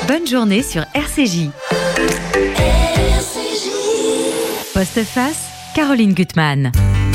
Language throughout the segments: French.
Bonne journée sur RCJ. Postface, Caroline Gutmann.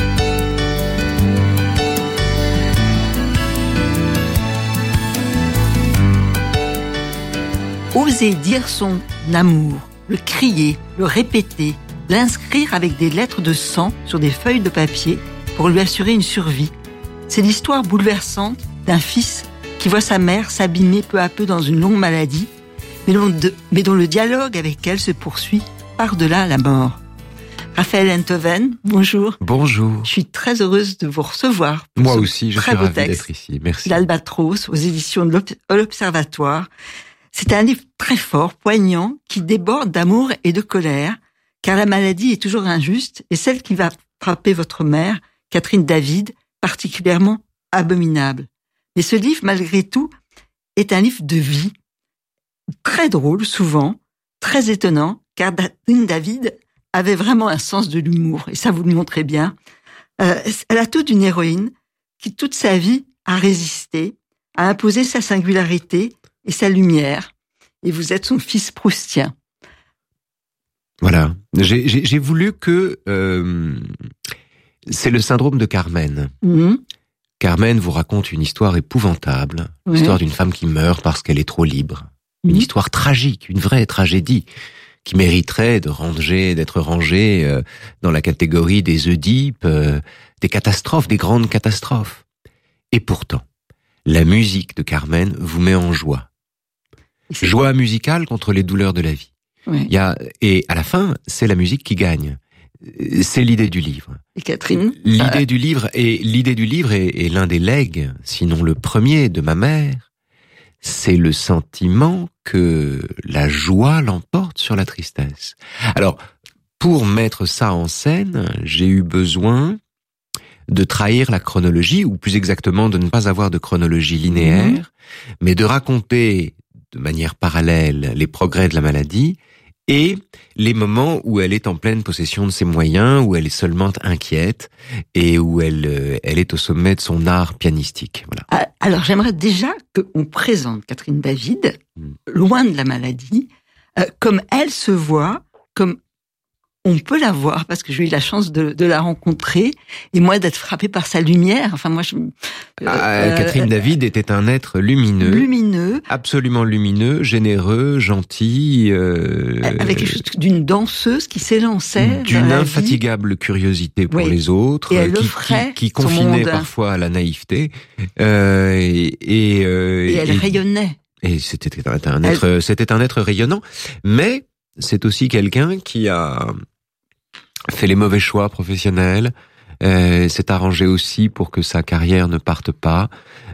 Oser dire son amour, le crier, le répéter, l'inscrire avec des lettres de sang sur des feuilles de papier pour lui assurer une survie. C'est l'histoire bouleversante d'un fils qui voit sa mère s'abîmer peu à peu dans une longue maladie, mais dont le dialogue avec elle se poursuit par-delà la mort. Raphaël Enthoven, bonjour. Bonjour. Je suis très heureuse de vous recevoir. Moi aussi, je suis ravi texte, d'être ici. Merci. L'Albatros, aux éditions de l'Observatoire. C'est un livre très fort, poignant, qui déborde d'amour et de colère, car la maladie est toujours injuste, et celle qui va frapper votre mère, Catherine David, particulièrement abominable. Mais ce livre, malgré tout, est un livre de vie, très drôle souvent, très étonnant, car Catherine David avait vraiment un sens de l'humour, et ça vous le montrez bien. Elle a tout d'une héroïne qui, toute sa vie, a résisté, a imposé sa singularité et sa lumière. Et vous êtes son fils proustien. Voilà. J'ai voulu que... c'est le syndrome de Carmen. Mmh. Carmen vous raconte une histoire épouvantable, l'histoire d'une femme qui meurt parce qu'elle est trop libre. Une histoire tragique, une vraie tragédie, qui mériterait d'être rangée dans la catégorie des Oedipes, des catastrophes, des grandes catastrophes. Et pourtant, la musique de Carmen vous met en joie. Joie musicale contre les douleurs de la vie. Oui. Et à la fin, c'est la musique qui gagne. C'est l'idée du livre. Et Catherine? L'idée du livre est l'un des legs, sinon le premier de ma mère. C'est le sentiment que la joie l'emporte sur la tristesse. Alors, pour mettre ça en scène, j'ai eu besoin de trahir la chronologie, ou plus exactement de ne pas avoir de chronologie linéaire, mais de raconter de manière parallèle les progrès de la maladie et les moments où elle est en pleine possession de ses moyens, où elle est seulement inquiète et où elle est au sommet de son art pianistique. Voilà. Alors j'aimerais déjà qu'on présente Catherine David, loin de la maladie, comme elle se voit, comme on peut la voir, parce que j'ai eu la chance de la rencontrer, et moi d'être frappée par sa lumière. Enfin, moi, Catherine David était un être lumineux, absolument lumineux, généreux, gentil, avec quelque chose d'une danseuse qui s'élançait, d'une infatigable curiosité pour les autres, qui confinait parfois à la naïveté, et elle rayonnait. Et c'était un être rayonnant, mais c'est aussi quelqu'un qui a fait les mauvais choix professionnels, s'est arrangé aussi pour que sa carrière ne parte pas,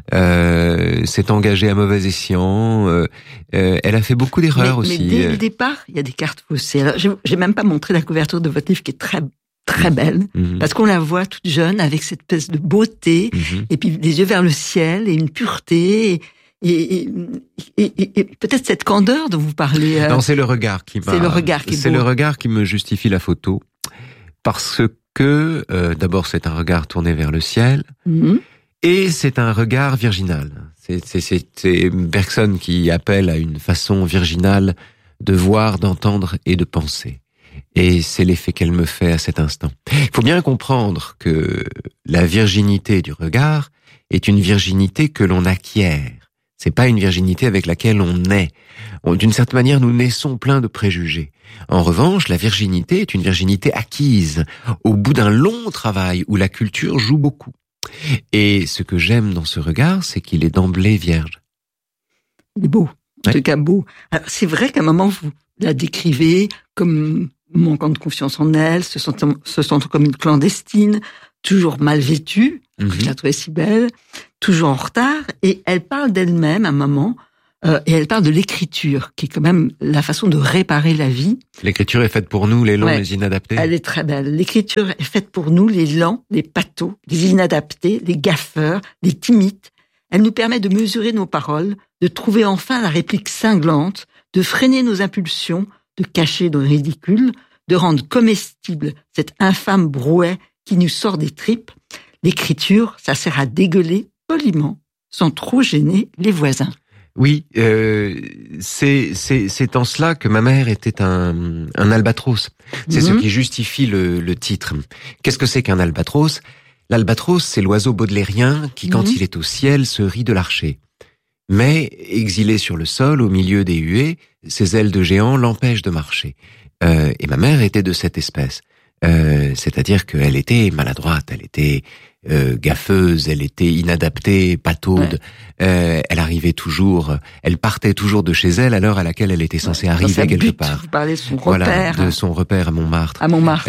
s'est engagé à mauvais escient, elle a fait beaucoup d'erreurs aussi. Mais dès le départ, il y a des cartes faussées. Alors, j'ai même pas montré la couverture de votre livre qui est très très belle, parce qu'on la voit toute jeune avec cette espèce de beauté, et puis des yeux vers le ciel et une pureté. Et peut-être cette candeur dont vous parlez. Non, c'est le regard qui m'a. C'est le regard qui est beau. C'est le regard qui me justifie la photo, parce que d'abord c'est un regard tourné vers le ciel, et c'est un regard virginal. C'est Bergson qui appelle à une façon virginale de voir, d'entendre et de penser. Et c'est l'effet qu'elle me fait à cet instant. Il faut bien comprendre que la virginité du regard est une virginité que l'on acquiert. C'est pas une virginité avec laquelle on naît. D'une certaine manière, nous naissons pleins de préjugés. En revanche, la virginité est une virginité acquise, au bout d'un long travail où la culture joue beaucoup. Et ce que j'aime dans ce regard, c'est qu'il est d'emblée vierge. Il est beau, en tout cas beau. Alors, c'est vrai qu'à un moment, vous la décrivez comme manquant de confiance en elle, se sentant comme une clandestine, toujours mal vêtue, je la trouvais si belle, toujours en retard, et elle parle d'elle-même à un moment, et elle parle de l'écriture, qui est quand même la façon de réparer la vie. L'écriture est faite pour nous, les lents, les inadaptés. Elle est très belle. L'écriture est faite pour nous, les lents, les pâteaux, les inadaptés, les gaffeurs, les timides. Elle nous permet de mesurer nos paroles, de trouver enfin la réplique cinglante, de freiner nos impulsions, de cacher nos ridicules, de rendre comestible cet infâme brouet qui nous sort des tripes. L'écriture, ça sert à dégueuler poliment, sans trop gêner les voisins. Oui, c'est en cela que ma mère était un albatros. C'est ce qui justifie le titre. Qu'est-ce que c'est qu'un albatros? L'albatros, c'est l'oiseau baudelairien qui, quand il est au ciel, se rit de l'archer. Mais, exilé sur le sol, au milieu des huées, ses ailes de géant l'empêchent de marcher. Et ma mère était de cette espèce. C'est-à-dire qu'elle était maladroite, elle était gaffeuse, elle était inadaptée, pataude. Elle arrivait toujours, elle partait toujours de chez elle à l'heure à laquelle elle était censée arriver quelque part. Vous parlez de son repère. Voilà, de son repère à Montmartre. À Montmartre.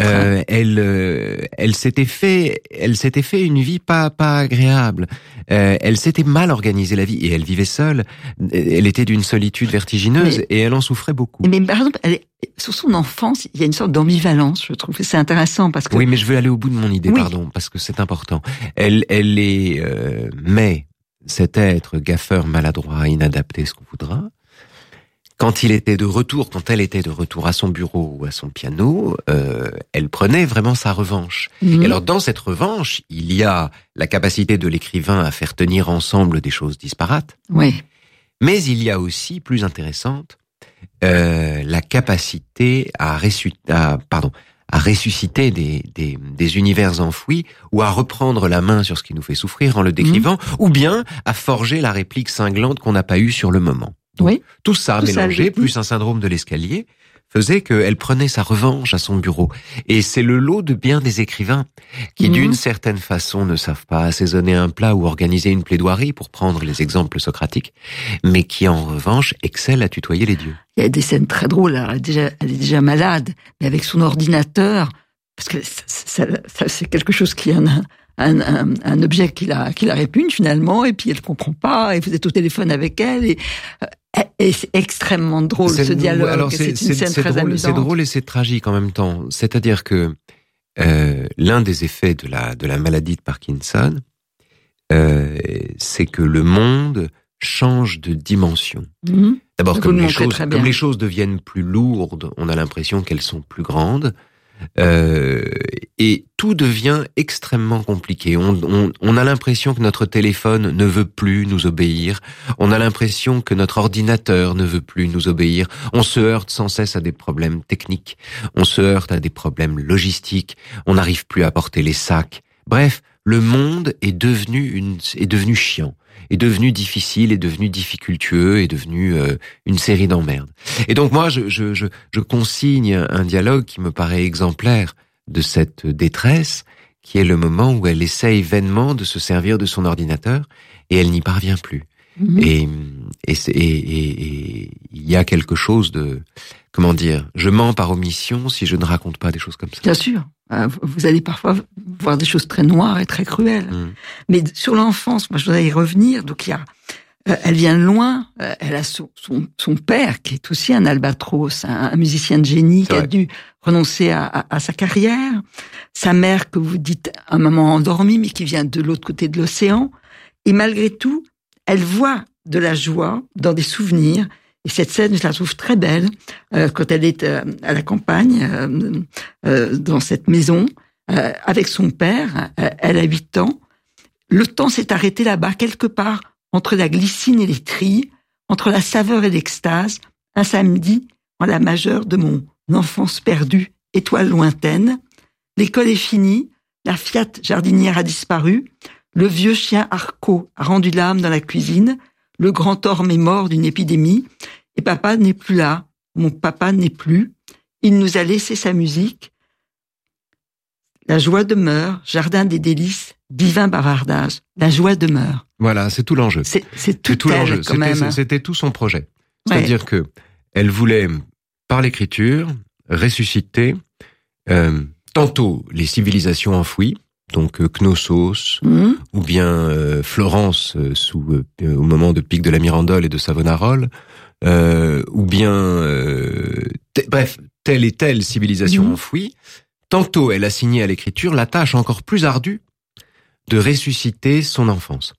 Elle s'était fait une vie pas agréable. Elle s'était mal organisée la vie et elle vivait seule. Elle était d'une solitude vertigineuse et elle en souffrait beaucoup. Mais par exemple, sur son enfance, il y a une sorte d'ambivalence. Je trouve que c'est intéressant parce que. Oui, mais je veux aller au bout de mon idée, pardon, parce que c'est important. Elle est, mais cet être gaffeur, maladroit, inadapté, ce qu'on voudra, quand elle était de retour à son bureau ou à son piano, elle prenait vraiment sa revanche. Et alors dans cette revanche, il y a la capacité de l'écrivain à faire tenir ensemble des choses disparates. Oui. Mais il y a aussi, plus intéressante, la capacité à ressusciter des univers enfouis, ou à reprendre la main sur ce qui nous fait souffrir en le décrivant, ou bien à forger la réplique cinglante qu'on n'a pas eue sur le moment. Donc, tout ça mélangé, plus un syndrome de l'escalier, faisait qu'elle prenait sa revanche à son bureau. Et c'est le lot de bien des écrivains qui, d'une certaine façon, ne savent pas assaisonner un plat ou organiser une plaidoirie, pour prendre les exemples socratiques, mais qui, en revanche, excellent à tutoyer les dieux. Il y a des scènes très drôles. Elle est déjà malade, mais avec son ordinateur, parce que ça c'est quelque chose qui est un objet qui la répugne finalement, et puis elle comprend pas, et vous êtes au téléphone avec elle, et c'est extrêmement drôle ce dialogue. Alors c'est une scène très amusante. C'est drôle et c'est tragique en même temps. C'est-à-dire que l'un des effets de la maladie de Parkinson, c'est que le monde change de dimension. D'abord, comme les choses deviennent plus lourdes, on a l'impression qu'elles sont plus grandes. Et tout devient extrêmement compliqué. On a l'impression que notre téléphone ne veut plus nous obéir. On a l'impression que notre ordinateur ne veut plus nous obéir. On se heurte sans cesse à des problèmes techniques. On se heurte à des problèmes logistiques. On n'arrive plus à porter les sacs. Bref, le monde est devenu chiant, est devenu difficile, est devenu difficultueux, est devenu une série d'emmerdes. Et donc moi, je consigne un dialogue qui me paraît exemplaire de cette détresse, qui est le moment où elle essaye vainement de se servir de son ordinateur et elle n'y parvient plus. Et il y a quelque chose de, comment dire, je mens par omission si je ne raconte pas des choses comme ça. Bien sûr. Vous allez parfois voir des choses très noires et très cruelles. Mais sur l'enfance, moi je voudrais y revenir. Donc elle vient de loin. Elle a son père qui est aussi un albatros, un musicien de génie qui a dû renoncer à sa carrière. Sa mère que vous dites un maman endormie, mais qui vient de l'autre côté de l'océan. Et malgré tout, elle voit de la joie dans des souvenirs. Et cette scène, je la trouve très belle, quand elle est à la campagne, dans cette maison, avec son père. Elle a 8 ans. Le temps s'est arrêté là-bas, quelque part, entre la glycine et les trilles, entre la saveur et l'extase, un samedi, en la majeure de mon enfance perdue, étoile lointaine. L'école est finie, la Fiat jardinière a disparu, le vieux chien Arco a rendu l'âme dans la cuisine, le grand orme est mort d'une épidémie, et papa n'est plus là, mon papa n'est plus, il nous a laissé sa musique. La joie demeure, jardin des délices, divin bavardage, la joie demeure. Voilà, c'est tout l'enjeu. C'est tout l'enjeu, quand même. C'était tout son projet. C'est-à-dire que elle voulait, par l'écriture, ressusciter tantôt les civilisations enfouies, donc Knossos, ou bien Florence au moment de Pic de la Mirandole et de Savonarole, ou bien bref, telle et telle civilisation enfouie. Tantôt, elle a signé à l'écriture la tâche encore plus ardue de ressusciter son enfance,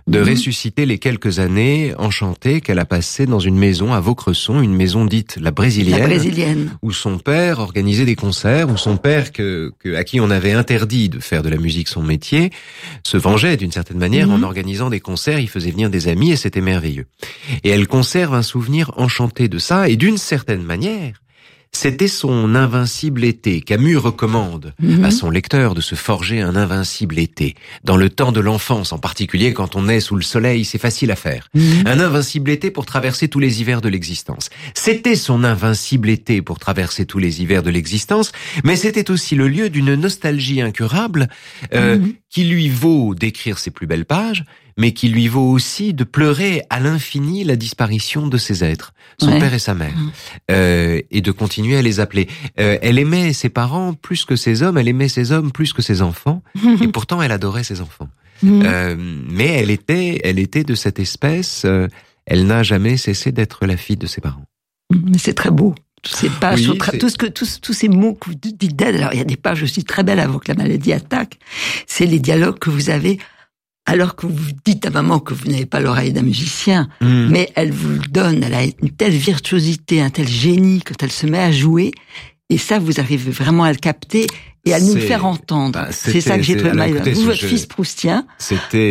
de ressusciter les quelques années enchantées qu'elle a passées dans une maison à Vaucresson, une maison dite la Brésilienne, où son père organisait des concerts, où son père, à qui on avait interdit de faire de la musique son métier, se vengeait d'une certaine manière en organisant des concerts. Il faisait venir des amis et c'était merveilleux. Et elle conserve un souvenir enchanté de ça, et d'une certaine manière, c'était son invincible été. Camus recommande à son lecteur de se forger un invincible été. Dans le temps de l'enfance, en particulier quand on est sous le soleil, c'est facile à faire. Un invincible été pour traverser tous les hivers de l'existence. C'était son invincible été pour traverser tous les hivers de l'existence, mais c'était aussi le lieu d'une nostalgie incurable qui lui vaut d'écrire ses plus belles pages, mais qui lui vaut aussi de pleurer à l'infini la disparition de ses êtres, son père et sa mère, et de continuer à les appeler. Elle aimait ses parents plus que ses hommes, elle aimait ses hommes plus que ses enfants, et pourtant elle adorait ses enfants. Mais elle était de cette espèce, elle n'a jamais cessé d'être la fille de ses parents. Mais c'est très beau. Toutes ces pages, tous ces mots que vous dites d'elle. Alors il y a des pages aussi très belles avant que la maladie attaque. C'est les dialogues que vous avez. Alors que vous dites à maman que vous n'avez pas l'oreille d'un musicien, mais elle vous le donne, elle a une telle virtuosité, un tel génie quand elle se met à jouer, et ça, vous arrivez vraiment à le capter et à nous le faire entendre. C'est ça que j'ai trouvé mal. Vous, votre fils proustien. C'était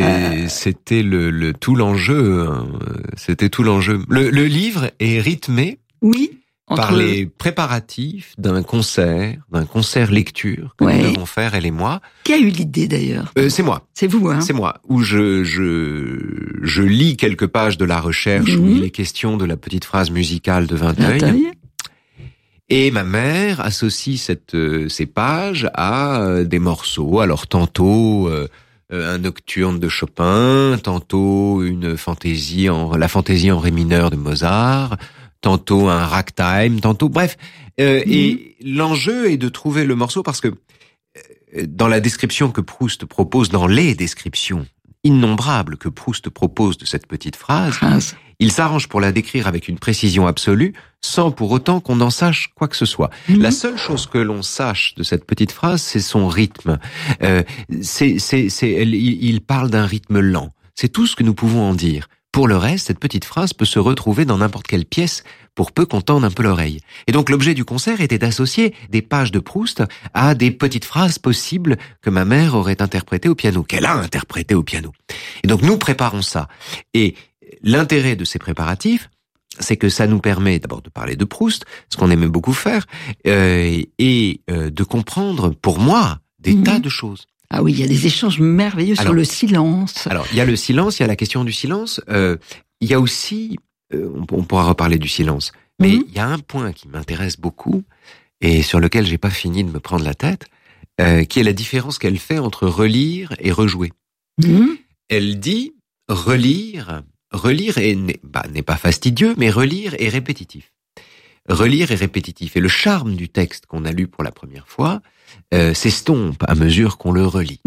tout l'enjeu. C'était tout l'enjeu. Le livre est rythmé. Oui. Par les préparatifs d'un concert lecture que nous devons faire, elle et moi. Qui a eu l'idée d'ailleurs? C'est moi. C'est vous, hein? C'est moi. Où je lis quelques pages de la recherche où il est question de la petite phrase musicale de Vinteuil. Et ma mère associe ces pages à des morceaux. Alors tantôt un nocturne de Chopin, tantôt la fantaisie en ré mineur de Mozart, tantôt un ragtime, tantôt... Bref, et l'enjeu est de trouver le morceau parce que dans la description que Proust propose, dans les descriptions innombrables que Proust propose de cette petite phrase, il s'arrange pour la décrire avec une précision absolue, sans pour autant qu'on en sache quoi que ce soit. La seule chose que l'on sache de cette petite phrase, c'est son rythme. Il parle d'un rythme lent. C'est tout ce que nous pouvons en dire. Pour le reste, cette petite phrase peut se retrouver dans n'importe quelle pièce, pour peu qu'on tende un peu l'oreille. Et donc l'objet du concert était d'associer des pages de Proust à des petites phrases possibles que ma mère aurait interprétées au piano, qu'elle a interprétées au piano. Et donc nous préparons ça. Et l'intérêt de ces préparatifs, c'est que ça nous permet d'abord de parler de Proust, ce qu'on aimait beaucoup faire, et de comprendre, pour moi, des tas de choses. Ah oui, il y a des échanges merveilleux sur le silence. Alors, il y a le silence, il y a la question du silence. Il y a aussi, on pourra reparler du silence, mais il y a un point qui m'intéresse beaucoup et sur lequel j'ai pas fini de me prendre la tête, qui est la différence qu'elle fait entre relire et rejouer. Elle dit relire n'est pas fastidieux, mais relire est répétitif. Relire est répétitif. Et le charme du texte qu'on a lu pour la première fois s'estompe à mesure qu'on le relit.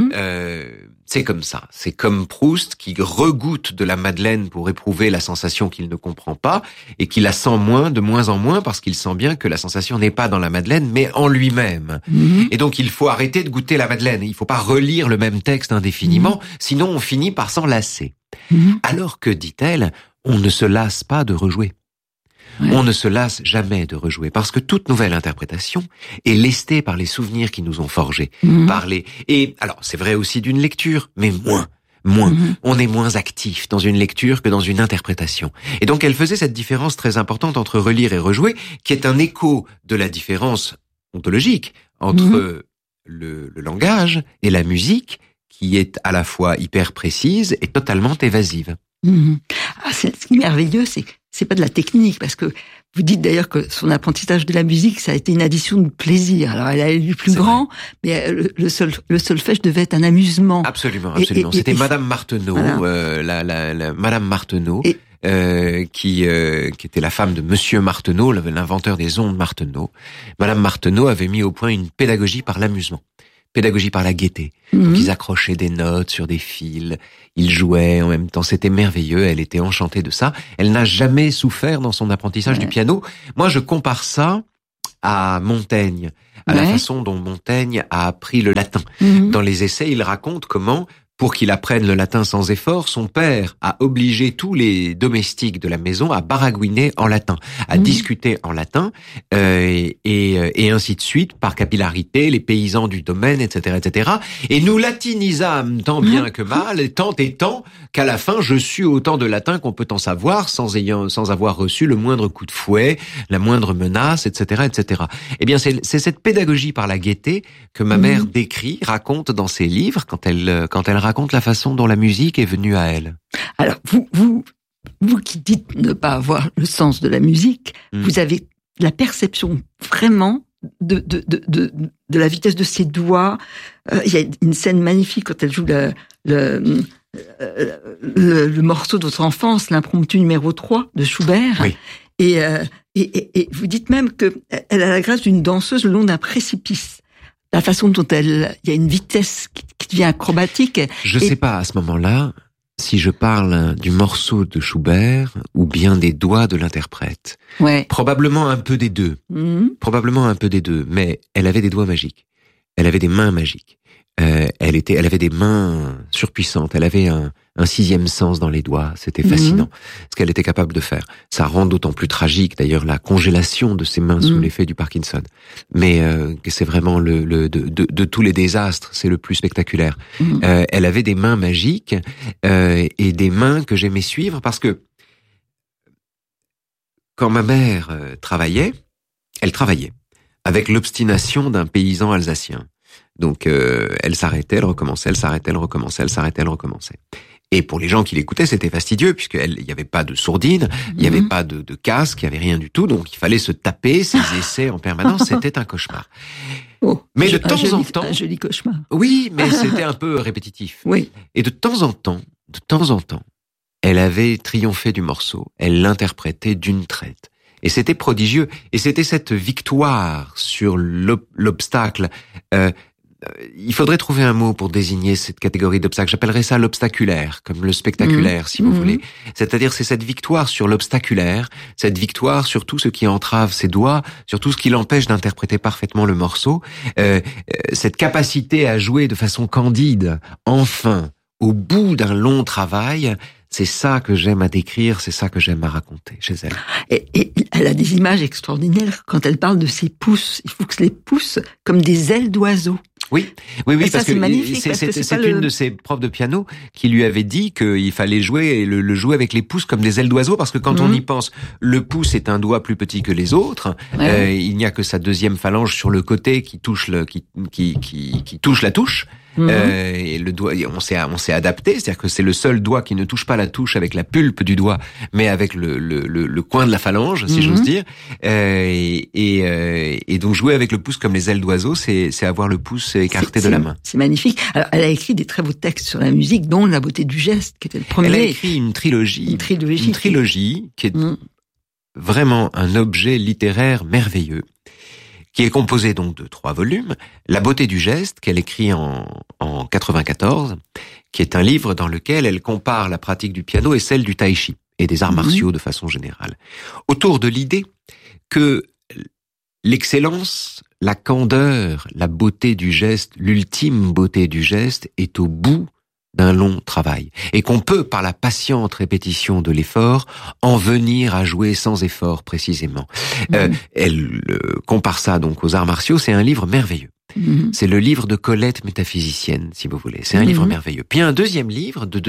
C'est comme ça. C'est comme Proust qui regoute de la Madeleine pour éprouver la sensation qu'il ne comprend pas et qui la sent de moins en moins parce qu'il sent bien que la sensation n'est pas dans la Madeleine mais en lui-même. Et donc il faut arrêter de goûter la Madeleine. Il ne faut pas relire le même texte indéfiniment, sinon on finit par s'en lasser. Alors que, dit-elle, on ne se lasse pas de rejouer. On ne se lasse jamais de rejouer parce que toute nouvelle interprétation est lestée par les souvenirs qui nous ont forgés. Et alors, c'est vrai aussi d'une lecture, mais moins. On est moins actif dans une lecture que dans une interprétation. Et donc, elle faisait cette différence très importante entre relire et rejouer, qui est un écho de la différence ontologique entre le langage et la musique, qui est à la fois hyper précise et totalement évasive. Ce qui est merveilleux, c'est pas de la technique, parce que vous dites d'ailleurs que son apprentissage de la musique, ça a été une addition de plaisir. Alors, elle a eu plus grand, mais le solfège devait être un amusement. Absolument. C'était Madame Marteneau, Madame Marteneau, qui était la femme de Monsieur Marteneau, l'inventeur des ondes Marteneau. Madame Marteneau avait mis au point une pédagogie par l'amusement. Pédagogie par la gaieté. Donc ils accrochaient des notes sur des fils, ils jouaient en même temps, c'était merveilleux, elle était enchantée de ça. Elle n'a jamais souffert dans son apprentissage du piano. Moi, je compare ça à Montaigne, à la façon dont Montaigne a appris le latin. Dans les essais, il raconte comment, pour qu'il apprenne le latin sans effort, son père a obligé tous les domestiques de la maison à baragouiner en latin, à discuter en latin, et ainsi de suite, par capillarité, les paysans du domaine, etc., etc. Et nous latinisâmes tant bien que mal, et tant qu'à la fin, je sus autant de latin qu'on peut en savoir, sans avoir reçu le moindre coup de fouet, la moindre menace, etc., etc. Eh bien, c'est cette pédagogie par la gaieté que ma mère décrit, raconte dans ses livres, quand elle raconte la façon dont la musique est venue à elle. Alors, vous qui dites ne pas avoir le sens de la musique, vous avez la perception vraiment de la vitesse de ses doigts. Il y a une scène magnifique quand elle joue le morceau de votre enfance, l'impromptu numéro 3 de Schubert. Oui. Et vous dites même que elle a la grâce d'une danseuse le long d'un précipice. La façon dont il y a une vitesse qui devient acrobatique. Je sais pas à ce moment-là si je parle du morceau de Schubert ou bien des doigts de l'interprète. Ouais. Probablement un peu des deux. Probablement un peu des deux. Mais elle avait des doigts magiques. Elle avait des mains magiques. Elle avait des mains surpuissantes. Elle avait un sixième sens dans les doigts. C'était fascinant ce qu'elle était capable de faire. Ça rend d'autant plus tragique d'ailleurs la congélation de ses mains sous l'effet du Parkinson. Mais c'est vraiment de tous les désastres, c'est le plus spectaculaire. Elle avait des mains magiques et des mains que j'aimais suivre parce que quand ma mère travaillait, elle travaillait avec l'obstination d'un paysan alsacien. Donc, elle s'arrêtait, elle recommençait, elle s'arrêtait, elle recommençait, elle s'arrêtait, elle recommençait. Et pour les gens qui l'écoutaient, c'était fastidieux, puisqu'il n'y avait pas de sourdine, il n'y avait pas de casque, il n'y avait rien du tout, donc il fallait se taper ces essais en permanence, c'était un cauchemar. Mais de temps en temps... Un joli cauchemar. Oui, mais c'était un peu répétitif. Oui. Et de temps en temps, elle avait triomphé du morceau, elle l'interprétait d'une traite. Et c'était prodigieux. Et c'était cette victoire sur l'obstacle. Il faudrait trouver un mot pour désigner cette catégorie d'obstacles. J'appellerais ça l'obstaculaire, comme le spectaculaire, si vous voulez. C'est-à-dire, c'est cette victoire sur l'obstaculaire, cette victoire sur tout ce qui entrave ses doigts, sur tout ce qui l'empêche d'interpréter parfaitement le morceau, cette capacité à jouer de façon candide, enfin, au bout d'un long travail. C'est ça que j'aime à décrire, c'est ça que j'aime à raconter chez elle. Et elle a des images extraordinaires quand elle parle de ses pouces. Il faut que les pouces comme des ailes d'oiseau. Oui, parce que c'est une de ses profs de piano qui lui avait dit qu'il fallait jouer le jouer avec les pouces comme des ailes d'oiseau parce que quand on y pense, le pouce est un doigt plus petit que les autres. Il n'y a que sa deuxième phalange sur le côté qui touche qui touche la touche. Et le doigt, on s'est adapté, c'est-à-dire que c'est le seul doigt qui ne touche pas la touche avec la pulpe du doigt, mais avec le coin de la phalange, si j'ose dire. Et donc jouer avec le pouce comme les ailes d'oiseau, c'est avoir le pouce écarté de la main. C'est magnifique. Alors, elle a écrit des très beaux textes sur la musique, dont La beauté du geste, qui était le premier. Elle a écrit une trilogie qui est vraiment un objet littéraire merveilleux, qui est composé donc de 3 volumes. La beauté du geste, qu'elle écrit en 94, qui est un livre dans lequel elle compare la pratique du piano et celle du tai chi et des arts martiaux de façon générale. Autour de l'idée que l'excellence, la candeur, la beauté du geste, l'ultime beauté du geste est au bout d'un long travail, et qu'on peut, par la patiente répétition de l'effort, en venir à jouer sans effort précisément. Elle compare ça donc aux arts martiaux, c'est un livre merveilleux. C'est le livre de Colette métaphysicienne, si vous voulez. C'est un livre merveilleux. Puis un deuxième livre de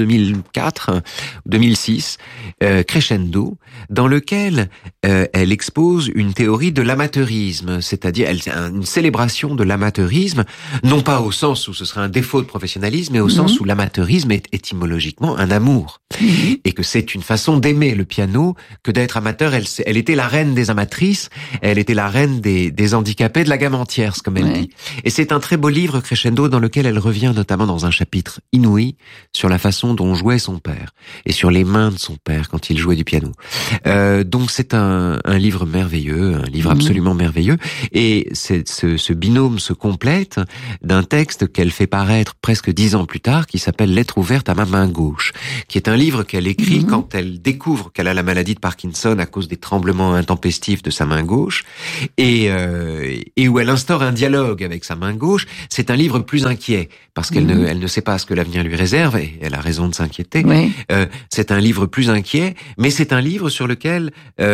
2006, Crescendo, dans lequel elle expose une théorie de l'amateurisme, c'est-à-dire une célébration de l'amateurisme, non pas au sens où ce serait un défaut de professionnalisme, mais au sens où l'amateurisme est étymologiquement un amour. Et que c'est une façon d'aimer le piano que d'être amateur. Elle était la reine des amatrices, elle était la reine des handicapés de la gamme entière, comme elle dit. Et c'est un très beau livre, Crescendo, dans lequel elle revient notamment dans un chapitre inouï sur la façon dont jouait son père et sur les mains de son père quand il jouait du piano. Donc c'est un livre merveilleux, un livre absolument merveilleux. Et ce binôme se complète d'un texte qu'elle fait paraître presque 10 ans plus tard, qui s'appelle Lettre ouverte à ma main gauche, qui est un livre qu'elle écrit quand elle découvre qu'elle a la maladie de Parkinson à cause des tremblements intempestifs de sa main gauche, et où elle instaure un dialogue avec sa main gauche. C'est un livre plus inquiet parce qu'elle ne sait pas ce que l'avenir lui réserve et elle a raison de s'inquiéter. Oui. C'est un livre plus inquiet, mais c'est un livre sur lequel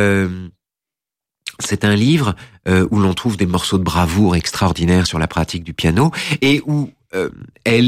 c'est un livre où l'on trouve des morceaux de bravoure extraordinaires sur la pratique du piano et où elle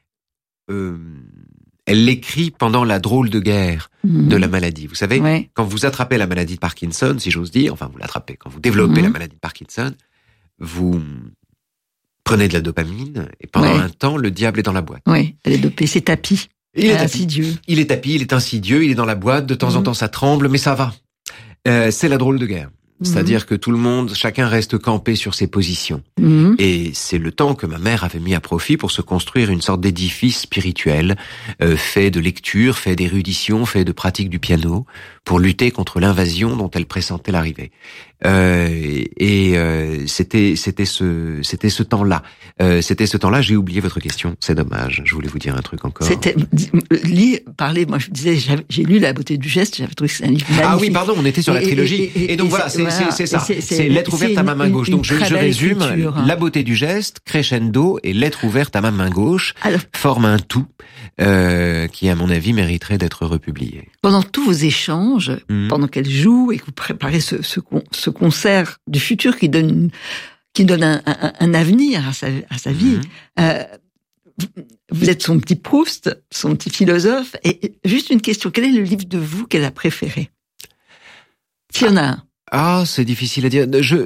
l'écrit pendant la drôle de guerre de la maladie. Vous savez, quand vous attrapez la maladie de Parkinson, si j'ose dire, enfin vous l'attrapez, quand vous développez la maladie de Parkinson, vous prenez de la dopamine et pendant un temps, le diable est dans la boîte. Oui, elle est dopée, c'est tapis. Il est insidieux. Il est tapis, il est insidieux, il est dans la boîte, de temps en temps ça tremble, mais ça va. C'est la drôle de guerre. C'est-à-dire que tout le monde, chacun reste campé sur ses positions. Et c'est le temps que ma mère avait mis à profit pour se construire une sorte d'édifice spirituel, fait de lecture, fait d'érudition, fait de pratique du piano, pour lutter contre l'invasion dont elle pressentait l'arrivée. C'était ce temps-là. C'était ce temps-là. J'ai oublié votre question. C'est dommage. Je voulais vous dire un truc encore. Parler. Moi, je disais, j'ai lu La beauté du geste. J'avais trouvé que c'est un livre magnifique. Ah oui, pardon. On était sur la trilogie. Et donc voilà, c'est ça. C'est Lettre ouverte à ma main gauche. Donc je résume. La beauté du geste, crescendo et Lettre ouverte à ma main gauche forment un tout qui, à mon avis, mériterait d'être republié. Pendant tous vos échanges, pendant qu'elle joue et que vous préparez ce concert du futur qui donne un avenir à sa vie, vous êtes son petit Proust, son petit philosophe. Et juste une question, quel est le livre de vous qu'elle a préféré? S'il y en a un. Ah, c'est difficile à dire.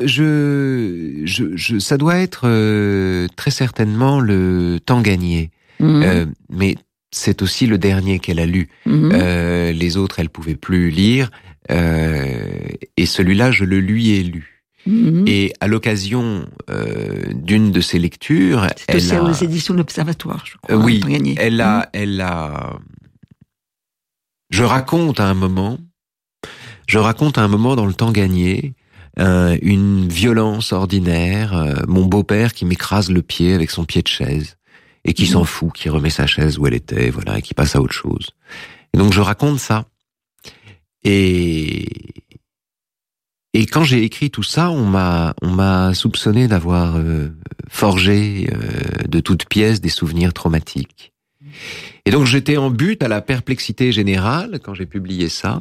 Ça doit être très certainement Le Temps gagné. Mais c'est aussi le dernier qu'elle a lu. Les autres, elle pouvait plus lire. Et celui-là, je le lui ai lu. Et à l'occasion d'une de ses lectures, c'est aussi aux éditions de l'Observatoire, je crois. Oui, elle a. Je raconte à un moment dans Le Temps gagné une violence ordinaire, mon beau-père qui m'écrase le pied avec son pied de chaise et qui s'en fout, qui remet sa chaise où elle était, voilà, et qui passe à autre chose. Et donc je raconte ça. Et quand j'ai écrit tout ça, on m'a soupçonné d'avoir forgé de toutes pièces des souvenirs traumatiques. Et donc j'étais en butte à la perplexité générale quand j'ai publié ça,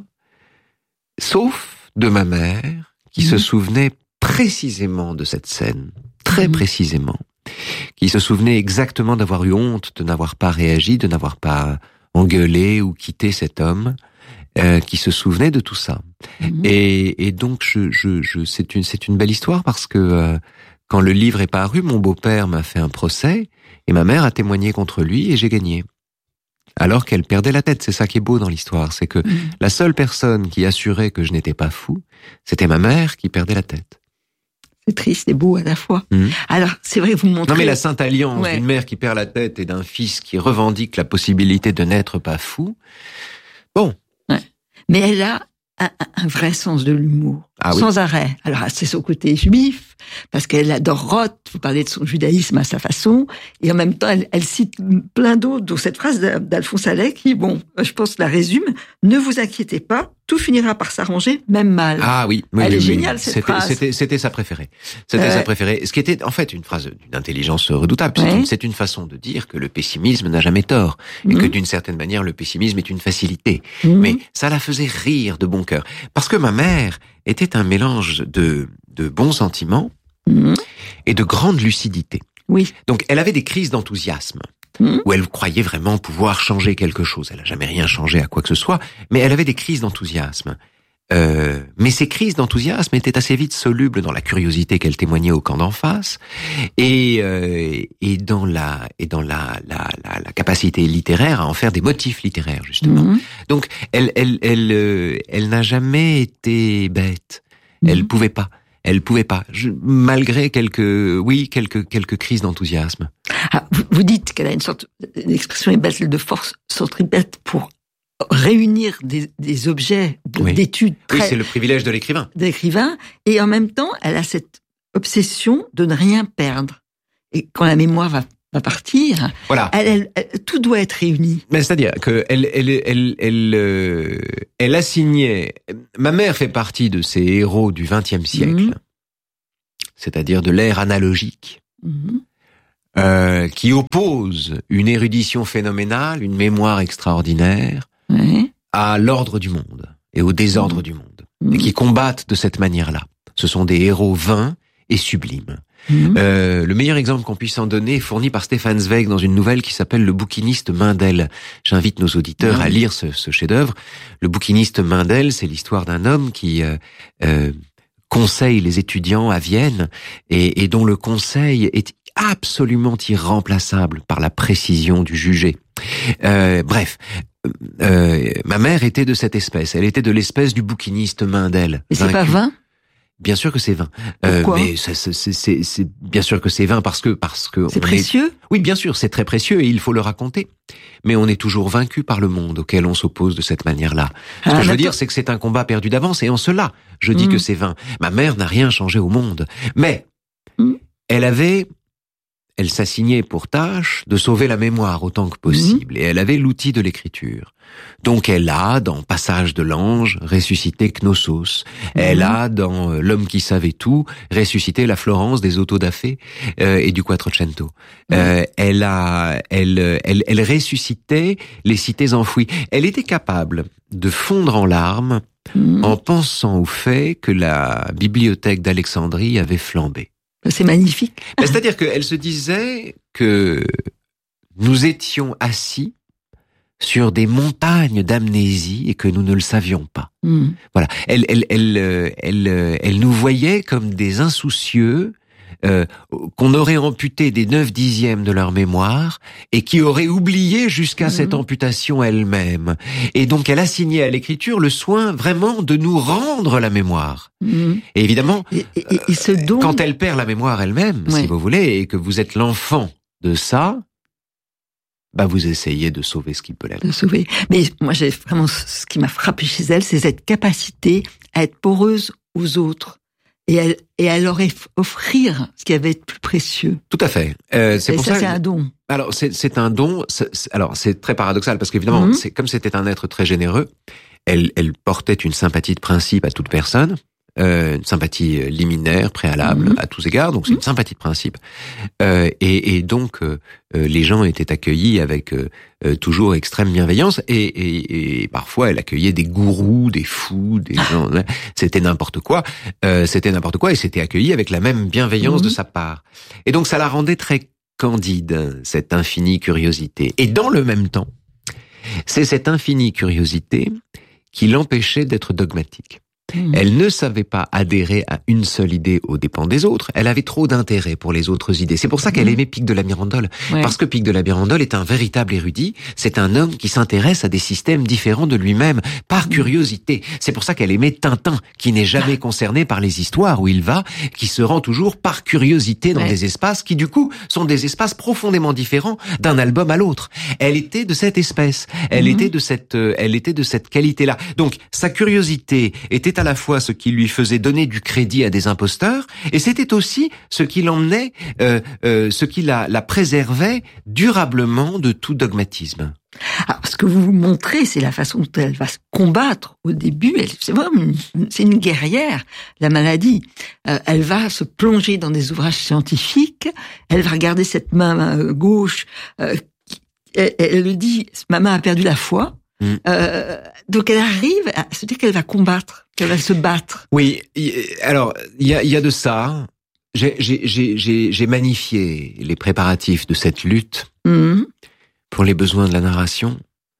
sauf de ma mère qui se souvenait précisément de cette scène, très précisément, qui se souvenait exactement d'avoir eu honte de n'avoir pas réagi, de n'avoir pas engueulé ou quitté cet homme. Qui se souvenait de tout ça. Et donc c'est une belle histoire parce que quand le livre est paru, mon beau-père m'a fait un procès et ma mère a témoigné contre lui et j'ai gagné. Alors qu'elle perdait la tête. C'est ça qui est beau dans l'histoire, c'est que la seule personne qui assurait que je n'étais pas fou, c'était ma mère qui perdait la tête. C'est triste et beau à la fois. Alors, c'est vrai que vous montrez... Non mais la sainte alliance d'une mère qui perd la tête et d'un fils qui revendique la possibilité de n'être pas fou, bon... Mais elle a un vrai sens de l'humour, sans arrêt. Alors, c'est son côté juif, parce qu'elle adore Roth, vous parlez de son judaïsme à sa façon, et en même temps, elle cite plein d'autres, dont cette phrase d'Alphonse Allais qui, je pense, la résume, « Ne vous inquiétez pas, tout finira par s'arranger, même mal. » Ah oui, elle est géniale, cette phrase. C'était sa préférée. C'était sa préférée. Ce qui était, en fait, une phrase d'une intelligence redoutable. C'est une façon de dire que le pessimisme n'a jamais tort. Et que d'une certaine manière, le pessimisme est une facilité. Mais ça la faisait rire de bon cœur. Parce que ma mère était un mélange de bons sentiments et de grande lucidité. Oui. Donc, elle avait des crises d'enthousiasme. Où elle croyait vraiment pouvoir changer quelque chose. Elle n'a jamais rien changé à quoi que ce soit, mais elle avait des crises d'enthousiasme. Mais ces crises d'enthousiasme étaient assez vite solubles dans la curiosité qu'elle témoignait au camp d'en face et dans la capacité littéraire à en faire des motifs littéraires justement. Donc elle n'a jamais été bête. Elle pouvait pas. Malgré quelques crises d'enthousiasme. Ah, vous dites qu'elle a une sorte d'expression est belle de force centripète pour réunir des objets d'études. Oui, c'est le privilège de l'écrivain. Et en même temps, elle a cette obsession de ne rien perdre. Et quand la mémoire va partir, voilà. Tout doit être réuni. Mais c'est-à-dire que elle assignait. Ma mère fait partie de ces héros du XXe siècle, c'est-à-dire de l'ère analogique. qui oppose une érudition phénoménale, une mémoire extraordinaire, à l'ordre du monde et au désordre du monde, et qui combattent de cette manière-là. Ce sont des héros vains et sublimes. Le meilleur exemple qu'on puisse en donner est fourni par Stefan Zweig dans une nouvelle qui s'appelle Le bouquiniste Mendel. J'invite nos auditeurs à lire ce chef-d'œuvre. Le bouquiniste Mendel, c'est l'histoire d'un homme qui conseille les étudiants à Vienne et dont le conseil est absolument irremplaçable par la précision du jugé. Bref, ma mère était de cette espèce. Elle était de l'espèce du bouquiniste Mendel. Et c'est pas vain? Bien sûr que c'est vain. Mais c'est bien sûr que c'est vain parce que c'est précieux. Oui, bien sûr, c'est très précieux et il faut le raconter. Mais on est toujours vaincu par le monde auquel on s'oppose de cette manière-là. Ce que je veux dire, c'est que c'est un combat perdu d'avance et en cela, je dis que c'est vain. Ma mère n'a rien changé au monde, mais elle s'assignait pour tâche de sauver la mémoire autant que possible, et elle avait l'outil de l'écriture. Donc elle a, dans Passage de l'ange, ressuscité Knossos. Elle a, dans L'homme qui savait tout, ressuscité la Florence des Autodafé et du Quattrocento. Elle ressuscitait les cités enfouies. Elle était capable de fondre en larmes en pensant au fait que la bibliothèque d'Alexandrie avait flambé. C'est magnifique. C'est-à-dire qu'elle se disait que nous étions assis sur des montagnes d'amnésie et que nous ne le savions pas. Voilà. Elle nous voyait comme des insoucieux qu'on aurait amputé des 9/10 de leur mémoire et qui auraient oublié jusqu'à cette amputation elle-même. Et donc elle assignait à l'écriture le soin vraiment de nous rendre la mémoire. Et évidemment, et ce don... quand elle perd la mémoire elle-même, si vous voulez, et que vous êtes l'enfant de ça, vous essayez de sauver ce qui peut l'être. De sauver. Mais moi, j'ai vraiment, ce qui m'a frappé chez elle, c'est cette capacité à être poreuse aux autres. Et à leur offrir ce qui avait de plus précieux. Tout à fait. C'est pour ça. C'est un don. Alors c'est un don. Alors c'est très paradoxal parce qu'évidemment, c'est comme c'était un être très généreux. Elle portait une sympathie de principe à toute personne, une sympathie liminaire, préalable à tous égards. Donc c'est une sympathie de principe. Et donc les gens étaient accueillis avec toujours extrême bienveillance. Et parfois elle accueillait des gourous, des fous, des gens. C'était n'importe quoi. Et c'était accueilli avec la même bienveillance de sa part. Et donc ça la rendait très candide, cette infinie curiosité. Et dans le même temps, c'est cette infinie curiosité qui l'empêchait d'être dogmatique. Elle ne savait pas adhérer à une seule idée aux dépens des autres. Elle avait trop d'intérêt pour les autres idées. C'est pour ça qu'elle aimait Pic de la Mirandole. Parce que Pic de la Mirandole est un véritable érudit. C'est un homme qui s'intéresse à des systèmes différents de lui-même, par curiosité. C'est pour ça qu'elle aimait Tintin, qui n'est jamais concerné par les histoires où il va, qui se rend toujours par curiosité dans des espaces qui, du coup, sont des espaces profondément différents d'un album à l'autre. Elle était de cette espèce. Elle était de cette qualité-là. Donc, sa curiosité était à la fois ce qui lui faisait donner du crédit à des imposteurs, et c'était aussi ce qui l'emmenait, ce qui la préservait durablement de tout dogmatisme. Alors, ce que vous montrez, c'est la façon dont elle va se combattre au début. C'est une guerrière, la maladie. Elle va se plonger dans des ouvrages scientifiques. Elle va regarder cette main gauche. Elle le dit, ma main a perdu la foi. Donc elle arrive à se dire qu'elle va combattre, qu'elle va se battre. Oui, alors il y a de ça. J'ai magnifié les préparatifs de cette lutte pour les besoins de la narration,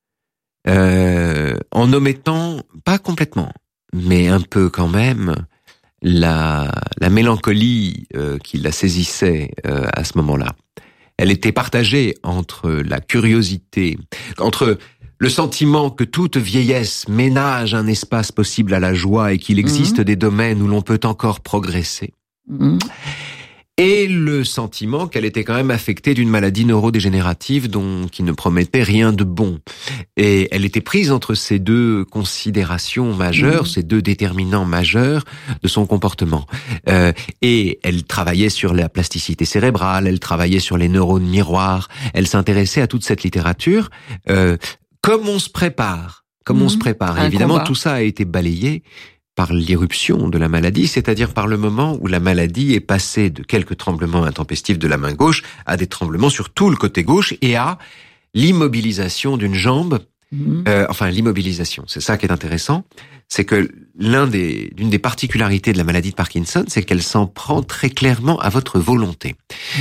en omettant, pas complètement, mais un peu quand même, la mélancolie qui la saisissait à ce moment-là. Elle était partagée entre la curiosité, entre le sentiment que toute vieillesse ménage un espace possible à la joie et qu'il existe des domaines où l'on peut encore progresser. Et le sentiment qu'elle était quand même affectée d'une maladie neurodégénérative qui ne promettait rien de bon. Et elle était prise entre ces deux considérations majeures, ces deux déterminants majeurs de son comportement. Et elle travaillait sur la plasticité cérébrale, elle travaillait sur les neurones miroirs, elle s'intéressait à toute cette littérature, comme on se prépare. Évidemment, tout ça a été balayé par l'irruption de la maladie, c'est-à-dire par le moment où la maladie est passée de quelques tremblements intempestifs de la main gauche à des tremblements sur tout le côté gauche et à l'immobilisation d'une jambe. L'immobilisation, c'est ça qui est intéressant, c'est que l'une des particularités de la maladie de Parkinson, c'est qu'elle s'en prend très clairement à votre volonté.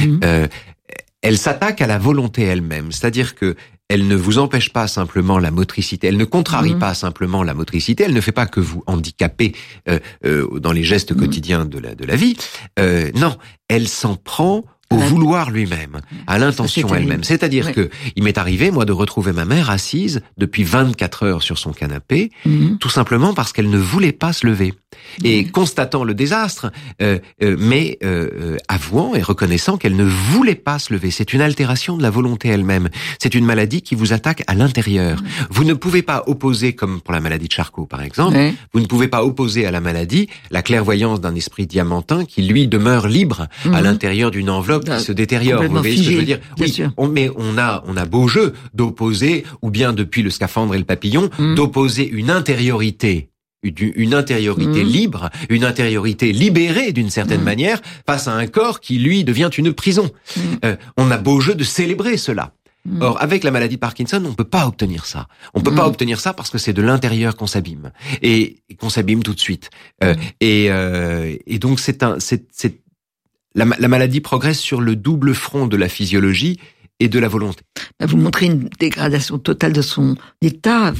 Elle s'attaque à la volonté elle-même, c'est-à-dire que elle ne vous empêche pas simplement la motricité, elle ne contrarie pas simplement la motricité, elle ne fait pas que vous handicaper dans les gestes quotidiens de la vie. Non, elle s'en prend au vouloir lui-même, à l'intention elle-même. C'est-à-dire que il m'est arrivé, moi, de retrouver ma mère assise depuis 24 heures sur son canapé, tout simplement parce qu'elle ne voulait pas se lever. Et constatant le désastre, mais avouant et reconnaissant qu'elle ne voulait pas se lever. C'est une altération de la volonté elle-même. C'est une maladie qui vous attaque à l'intérieur. Vous ne pouvez pas opposer, comme pour la maladie de Charcot par exemple, vous ne pouvez pas opposer à la maladie la clairvoyance d'un esprit diamantin qui, lui, demeure libre à l'intérieur d'une enveloppe qui se détériore. Vous voyez ce que je veux dire? Oui, mais on a beau jeu d'opposer, ou bien depuis le scaphandre et le papillon, d'opposer une intériorité libre, une intériorité libérée d'une certaine manière, face à un corps qui, lui, devient une prison. On a beau jeu de célébrer cela. Or, avec la maladie de Parkinson, on peut pas obtenir ça. On peut pas obtenir ça parce que c'est de l'intérieur qu'on s'abîme. Et qu'on s'abîme tout de suite. Et donc, la maladie progresse sur le double front de la physiologie et de la volonté. Vous montrez une dégradation totale de son état,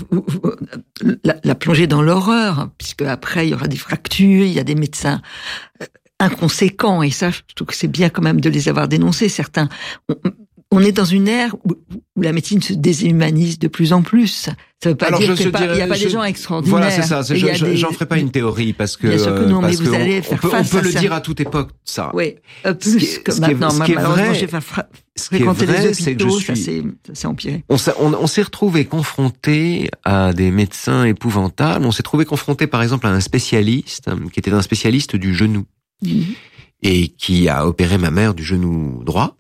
la plongée dans l'horreur, puisque après il y aura des fractures, il y a des médecins inconséquents, et ça, je trouve que c'est bien quand même de les avoir dénoncés. Certains, on est dans une ère où la médecine se déshumanise de plus en plus. Ça veut pas dire qu'il n'y a pas des gens extraordinaires. Voilà, c'est ça. J'en ferai pas une théorie parce que. Bien sûr que non, mais vous allez faire face à ça. On peut le dire à toute époque, ça. Oui, plus que maintenant. Ce qui est vrai, c'est que ça s'est empiré. On s'est retrouvé confronté à des médecins épouvantables. On s'est trouvé confronté, par exemple, à un spécialiste qui était un spécialiste du genou et qui a opéré ma mère du genou droit.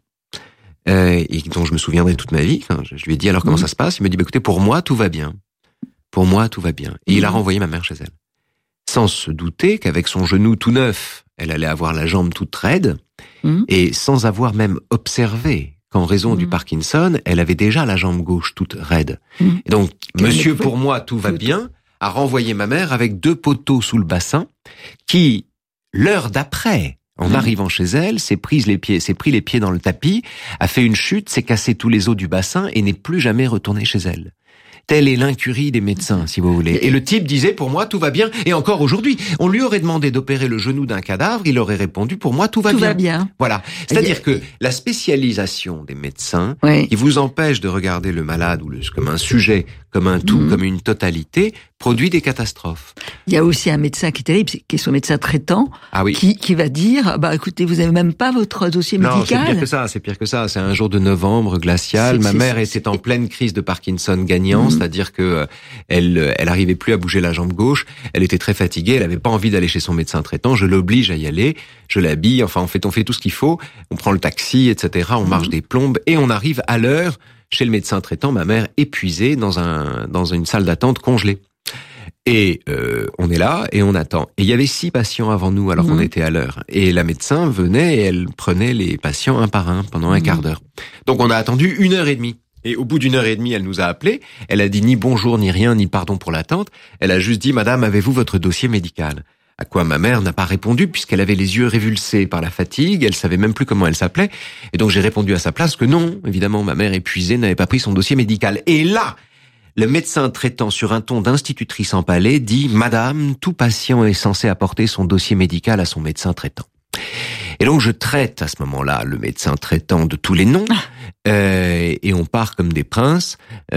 Et dont je me souviendrai toute ma vie. Enfin, je lui ai dit alors comment ça se passe. Il me dit écoutez, pour moi tout va bien. Pour moi tout va bien. Et il a renvoyé ma mère chez elle, sans se douter qu'avec son genou tout neuf, elle allait avoir la jambe toute raide, et sans avoir même observé qu'en raison du Parkinson, elle avait déjà la jambe gauche toute raide. Et donc, monsieur, pour moi tout va bien, a renvoyé ma mère avec 2 poteaux sous le bassin, qui l'heure d'après, en arrivant chez elle, s'est pris les pieds dans le tapis, a fait une chute, s'est cassé tous les os du bassin et n'est plus jamais retourné chez elle. Telle est l'incurie des médecins, si vous voulez. Et le type disait, pour moi, tout va bien. Et encore aujourd'hui, on lui aurait demandé d'opérer le genou d'un cadavre, il aurait répondu, pour moi, tout va bien. Voilà. C'est-à-dire que la spécialisation des médecins, qui vous empêche de regarder le malade comme un sujet, comme un tout, comme une totalité, produit des catastrophes. Il y a aussi un médecin qui est terrible, qui est son médecin traitant, qui va dire, écoutez, vous avez même pas votre dossier médical. Non, c'est pire que ça. C'est un jour de novembre glacial. Ma mère était en pleine crise de Parkinson gagnant, c'est-à-dire que elle arrivait plus à bouger la jambe gauche. Elle était très fatiguée. Elle avait pas envie d'aller chez son médecin traitant. Je l'oblige à y aller. Je l'habille. Enfin, on fait tout ce qu'il faut. On prend le taxi, etc. On marche des plombes et on arrive à l'heure chez le médecin traitant. Ma mère épuisée dans une salle d'attente congelée. Et on est là et on attend. Et il y avait 6 patients avant nous alors qu'on était à l'heure. Et la médecin venait et elle prenait les patients un par un pendant un quart d'heure. Donc on a attendu 1h30. Et au bout d'1h30, elle nous a appelés. Elle a dit ni bonjour, ni rien, ni pardon pour l'attente. Elle a juste dit, madame, avez-vous votre dossier médical? À quoi ma mère n'a pas répondu puisqu'elle avait les yeux révulsés par la fatigue. Elle savait même plus comment elle s'appelait. Et donc j'ai répondu à sa place que non. Évidemment, ma mère épuisée n'avait pas pris son dossier médical. Et là, le médecin traitant sur un ton d'institutrice empalée dit « Madame, tout patient est censé apporter son dossier médical à son médecin traitant ». Et donc je traite à ce moment-là le médecin traitant de tous les noms et on part comme des princes,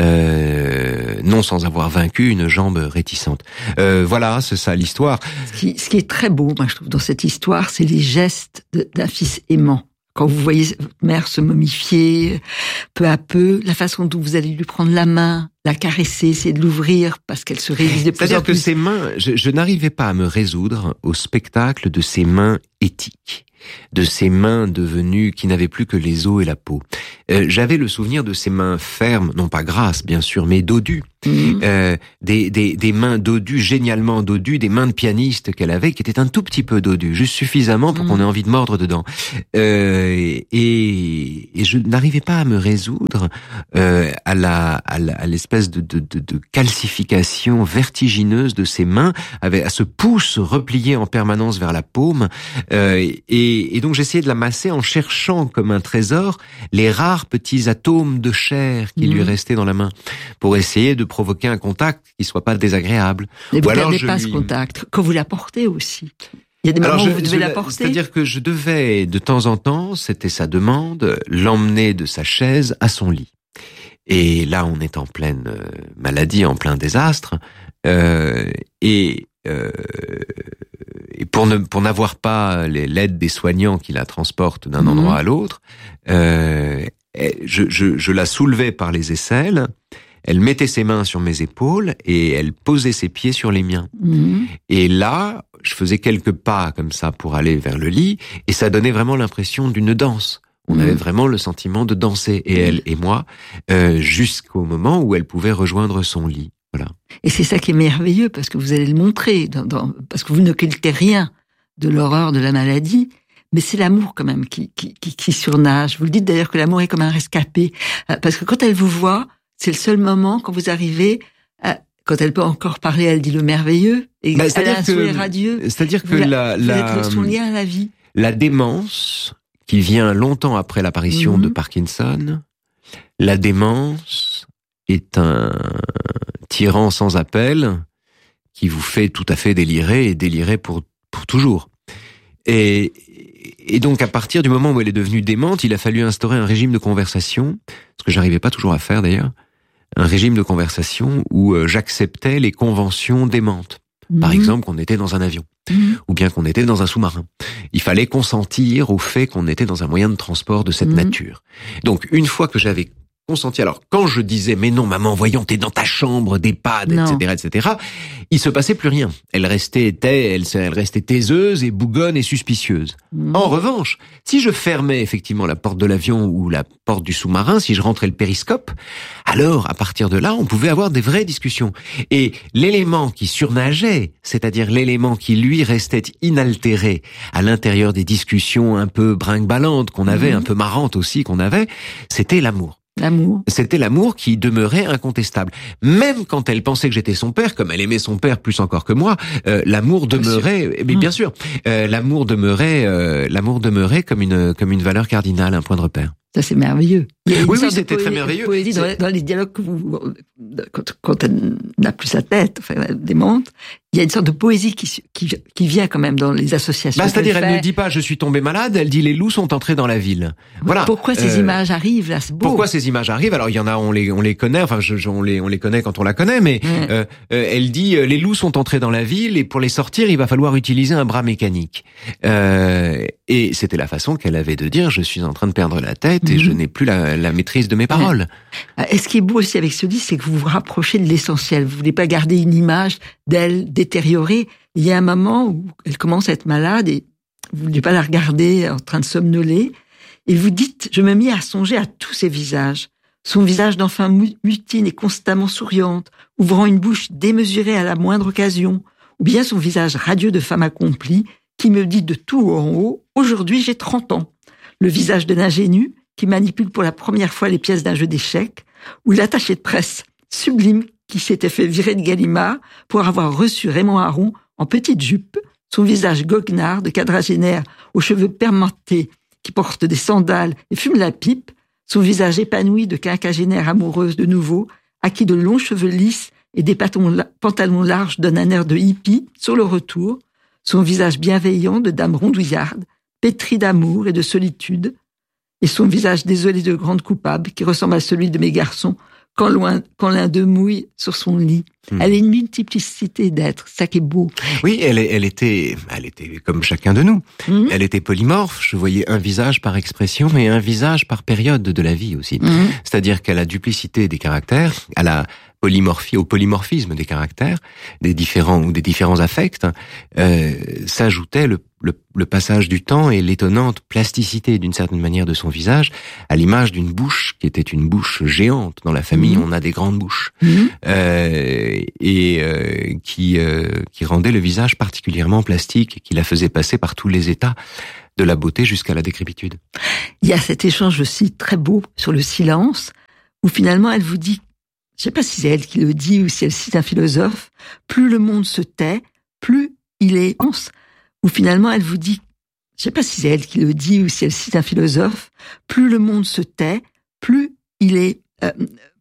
non sans avoir vaincu une jambe réticente. Voilà, c'est ça l'histoire. Ce qui est très beau, moi je trouve, dans cette histoire, c'est les gestes d'un fils aimant. Quand vous voyez votre mère se momifier peu à peu, la façon dont vous allez lui prendre la main, la caresser, essayer de l'ouvrir parce qu'elle se révise de plus en plus. C'est-à-dire que ces mains, je n'arrivais pas à me résoudre au spectacle de ces mains éthiques, de ces mains devenues qui n'avaient plus que les os et la peau. J'avais le souvenir de ces mains fermes, non pas grasses bien sûr, mais dodues, des mains dodues, génialement dodues, des mains de pianiste qu'elle avait, qui étaient un tout petit peu dodues, juste suffisamment pour qu'on ait envie de mordre dedans. Et je n'arrivais pas à me résoudre à l'espèce de calcification vertigineuse de ses mains, à ce pouce replié en permanence vers la paume. Et donc j'essayais de la masser en cherchant comme un trésor les rares petits atomes de chair qui lui restaient dans la main, pour essayer de provoquer un contact qui soit pas désagréable. Mais vous n'avez pas ce contact, quand vous la portez aussi. Il y a des moments où vous devez la porter. C'est-à-dire que je devais, de temps en temps, c'était sa demande, l'emmener de sa chaise à son lit. Et là, on est en pleine maladie, en plein désastre, et pour n'avoir pas l'aide des soignants qui la transportent d'un endroit à l'autre, je la soulevais par les aisselles, elle mettait ses mains sur mes épaules et elle posait ses pieds sur les miens. Et là, je faisais quelques pas comme ça pour aller vers le lit, et ça donnait vraiment l'impression d'une danse. On avait vraiment le sentiment de danser, et elle et moi, jusqu'au moment où elle pouvait rejoindre son lit. Voilà. Et c'est ça qui est merveilleux, parce que vous allez le montrer, parce que vous n'occultez rien de l'horreur de la maladie, mais c'est l'amour quand même qui surnage. Vous le dites d'ailleurs que l'amour est comme un rescapé, parce que quand elle vous voit, c'est le seul moment quand vous arrivez, quand elle peut encore parler, elle dit le merveilleux, et elle a un sourire radieux. C'est-à-dire que vous êtes son lien à la vie. La démence qui vient longtemps après l'apparition de Parkinson, la démence est un tyran sans appel qui vous fait tout à fait délirer, et délirer pour toujours. Et donc, à partir du moment où elle est devenue démente, il a fallu instaurer un régime de conversation, ce que j'arrivais pas toujours à faire d'ailleurs, un régime de conversation où j'acceptais les conventions démentes. Par exemple, qu'on était dans un avion, ou bien qu'on était dans un sous-marin. Il fallait consentir au fait qu'on était dans un moyen de transport de cette nature. Donc, une fois que j'avais consenti, alors quand je disais « mais non maman, voyons, t'es dans ta chambre d'EHPAD, etc. », il se passait plus rien. Elle restait taiseuse et bougonne et suspicieuse. En revanche, si je fermais effectivement la porte de l'avion ou la porte du sous-marin, si je rentrais le périscope, alors à partir de là, on pouvait avoir des vraies discussions. Et l'élément qui surnageait, c'est-à-dire l'élément qui lui restait inaltéré à l'intérieur des discussions un peu brinque-ballantes qu'on avait, un peu marrantes aussi qu'on avait, c'était l'amour. L'amour. C'était l'amour qui demeurait incontestable. Même quand elle pensait que j'étais son père, comme elle aimait son père plus encore que moi, l'amour demeurait, mais bien sûr, l'amour demeurait comme une valeur cardinale, un point de repère. Ça, c'est merveilleux. Oui, c'était très merveilleux. Poésie dans les dialogues que quand elle n'a plus sa tête, enfin, elle démente, il y a une sorte de poésie qui vient quand même dans les associations. C'est-à-dire, elle ne dit pas « je suis tombée malade », elle dit « les loups sont entrés dans la ville ». Voilà. Pourquoi ces images arrivent là, c'est beau. Pourquoi ces images arrivent? Alors, il y en a, on les connaît, enfin, on les connaît quand on la connaît, mais elle dit « les loups sont entrés dans la ville et pour les sortir, il va falloir utiliser un bras mécanique ». Et c'était la façon qu'elle avait de dire « je suis en train de perdre la tête et je n'ai plus la maîtrise de mes paroles ». Et ce qui est beau aussi avec ce livre, c'est que vous vous rapprochez de l'essentiel. Vous voulez pas garder une image d'elle détériorée. Il y a un moment où elle commence à être malade et vous ne voulez pas la regarder en train de somnoler. Et vous dites, je me mis à songer à tous ses visages. Son visage d'enfant mutine et constamment souriante, ouvrant une bouche démesurée à la moindre occasion. Ou bien son visage radieux de femme accomplie qui me dit de tout en haut, aujourd'hui j'ai 30 ans. Le visage de l'ingénu qui manipule pour la première fois les pièces d'un jeu d'échecs, ou l'attaché de presse sublime qui s'était fait virer de Gallimard pour avoir reçu Raymond Aron en petite jupe, son visage goguenard de quadragénaire aux cheveux permentés qui porte des sandales et fume la pipe, son visage épanoui de quinquagénaire amoureuse de nouveau, à qui de longs cheveux lisses et des pantalons larges donnent un air de hippie sur le retour, son visage bienveillant de dame rondouillarde, pétri d'amour et de solitude, et son visage désolé de grande coupable qui ressemble à celui de mes garçons quand l'un d'eux mouille sur son lit. Elle a une multiplicité d'êtres, ça qui est beau. Oui, elle était comme chacun de nous. Elle était polymorphe, je voyais un visage par expression, mais un visage par période de la vie aussi. C'est-à-dire qu'à la duplicité des caractères, à la au polymorphisme des caractères, des différents affects, s'ajoutait le passage du temps et l'étonnante plasticité d'une certaine manière de son visage, à l'image d'une bouche qui était une bouche géante. Dans la famille, on a des grandes bouches, qui rendait le visage particulièrement plastique, qui la faisait passer par tous les états de la beauté jusqu'à la décrépitude. Il y a cet échange aussi très beau sur le silence, où finalement elle vous dit, je sais pas si c'est elle qui le dit ou si elle cite un philosophe, plus le monde se tait, plus il est dense. Où finalement elle vous dit, je sais pas si c'est elle qui le dit ou si elle cite un philosophe, plus le monde se tait, plus il est